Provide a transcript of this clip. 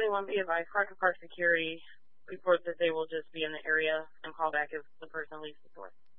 911, be advised, Clark Security reports that they will just be in the area and call back if the person leaves the store.